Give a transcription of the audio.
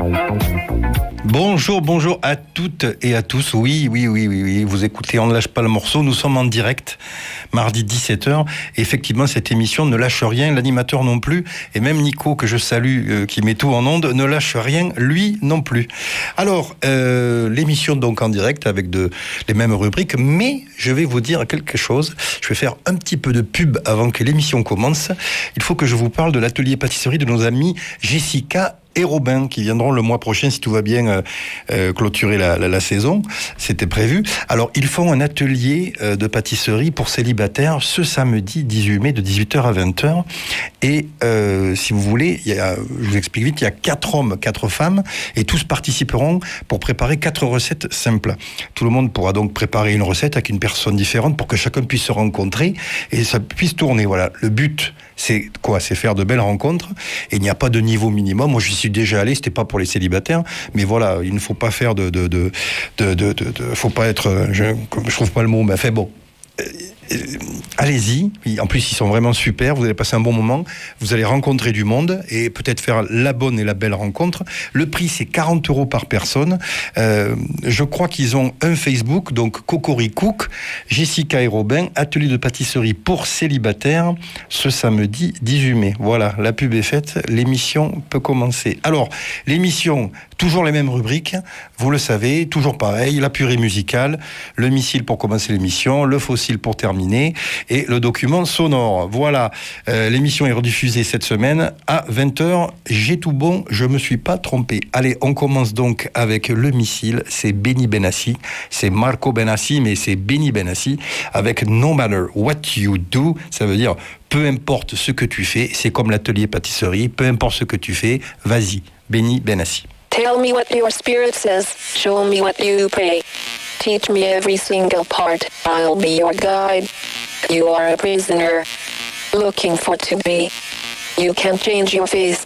Bonjour à toutes et à tous. Oui, vous écoutez On ne lâche pas le morceau. Nous sommes en direct, mardi 17h. Et effectivement, cette émission ne lâche rien, l'animateur non plus. Et même Nico, que je salue, qui met tout en onde, ne lâche rien, lui non plus. Alors, l'émission donc en direct avec les mêmes rubriques. Mais je vais vous dire quelque chose. Je vais faire un petit peu de pub avant que l'émission commence. Il faut que je vous parle de l'atelier pâtisserie de nos amis Jessica et Robin, qui viendront le mois prochain, si tout va bien, clôturer la saison. C'était prévu. Alors, ils font un atelier de pâtisserie pour célibataires ce samedi 18 mai de 18h à 20h. Et si vous voulez, je vous explique vite, il y a 4 hommes, 4 femmes, et tous participeront pour préparer 4 recettes simples. Tout le monde pourra donc préparer une recette avec une personne différente pour que chacun puisse se rencontrer et ça puisse tourner. Voilà. Le but, c'est quoi ? C'est faire de belles rencontres. Et il n'y a pas de niveau minimum. Moi, j'y suis déjà allé. C'était pas pour les célibataires, mais voilà, il ne faut pas faire faut pas être. Je trouve pas le mot, mais enfin bon. Allez-y. En plus, ils sont vraiment super. Vous allez passer un bon moment. Vous allez rencontrer du monde et peut-être faire la bonne et la belle rencontre. Le prix, c'est 40 € par personne. Je crois qu'ils ont un Facebook, donc Cocoricook, Jessica et Robin, atelier de pâtisserie pour célibataires, ce samedi 18 mai. Voilà, la pub est faite. L'émission peut commencer. Alors, l'émission, toujours les mêmes rubriques. Vous le savez, toujours pareil. La purée musicale, le missile pour commencer l'émission, le fossile pour terminer et le document sonore. Voilà, l'émission est rediffusée cette semaine à 20h. J'ai tout bon, je me suis pas trompé. Allez, on commence donc avec le missile. C'est Benny Benassi, c'est Marco Benassi, mais c'est Benny Benassi avec No Matter What You Do. Ça veut dire peu importe ce que tu fais. C'est comme l'atelier pâtisserie. Peu importe ce que tu fais, vas-y. Benny Benassi. Tell me what your spirit says, show me what you pray. Teach me every single part, I'll be your guide. You are a prisoner, looking for to be. You can't change your face,